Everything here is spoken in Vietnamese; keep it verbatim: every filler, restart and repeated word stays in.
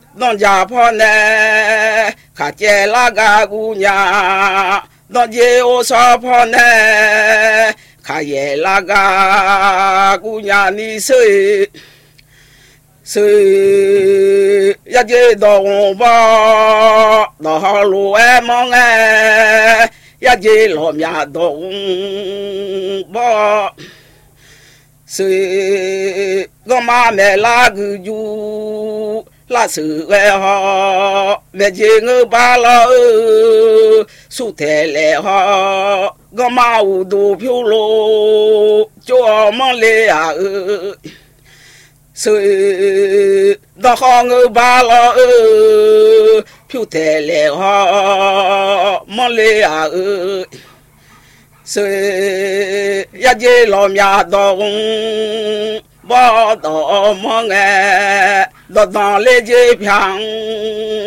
non già phò nè khả chè la gà gu nhà non dê ô sa phò nè khả ye la gà gu nhà ni sơ sơ ya dê đồng bò đò lù em mong e ya dê lòm nhà đồng bò sơ gom ma mẹ la gu ju la sự về họ về gì ngư ba lo su thể lệ họ gom mau đủ phiêu lô cho mong lệ à sự đó họ ngư ba lo phiêu thể lệ họ mong lệ à sự ya dê lòm ya đồng bỏ đỏ mong nghe đỏ đỏ lê dê phẳng